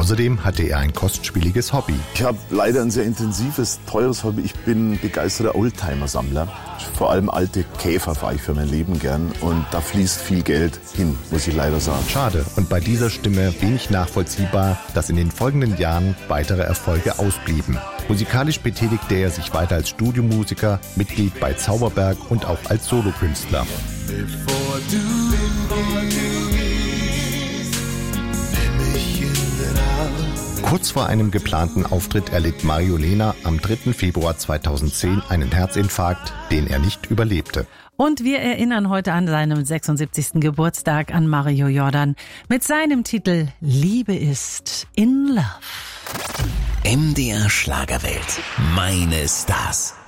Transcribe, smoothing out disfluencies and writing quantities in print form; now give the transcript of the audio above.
Außerdem hatte er ein kostspieliges Hobby. Ich habe leider ein sehr intensives, teures Hobby. Ich bin begeisterter Oldtimer-Sammler. Vor allem alte Käfer fahre ich für mein Leben gern und da fließt viel Geld hin, muss ich leider sagen. Schade und bei dieser Stimme wenig nachvollziehbar, dass in den folgenden Jahren weitere Erfolge ausblieben. Musikalisch betätigte er sich weiter als Studiomusiker, Mitglied bei Zauberberg und auch als Solokünstler. Kurz vor einem geplanten Auftritt erlitt Mario Lehner am 3. Februar 2010 einen Herzinfarkt, den er nicht überlebte. Und wir erinnern heute an seinem 76. Geburtstag an Mario Jordan mit seinem Titel Liebe ist in Love. MDR Schlagerwelt. Meine Stars.